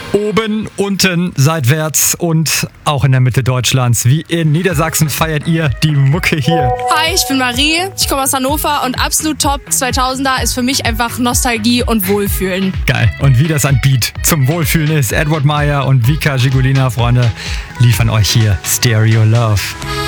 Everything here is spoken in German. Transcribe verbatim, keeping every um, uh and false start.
Oben, unten, seitwärts und auch in der Mitte Deutschlands. Wie in Niedersachsen feiert ihr die Mucke hier. Hi, ich bin Marie, ich komme aus Hannover und absolut top zweitausender ist für mich einfach Nostalgie und Wohlfühlen. Geil. Und wie das ein Beat zum Wohlfühlen ist, Edward Meyer und Vika Gigulina, Freunde, liefern euch hier Stereo Love.